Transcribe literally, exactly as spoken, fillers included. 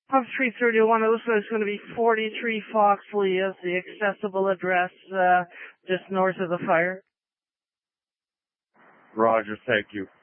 Of three thirty-one, it looks like it's going to be forty-three Foxley as the accessible address, uh, just north of the fire. Roger, thank you.